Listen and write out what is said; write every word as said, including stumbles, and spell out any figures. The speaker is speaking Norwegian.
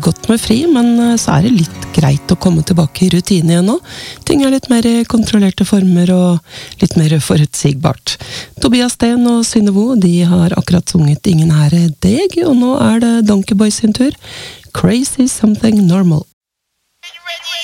godt med fri, men så er det litt greit å komme tilbake i rutine igjen nå. Ting er litt mer kontrollerte former og litt mer forutsigbart. Tobias Sten og Synnøvo, de har akkurat sunget Ingen her er deg, og nå er det Donkey Boys sin tur. Crazy Something Normal. Are you ready?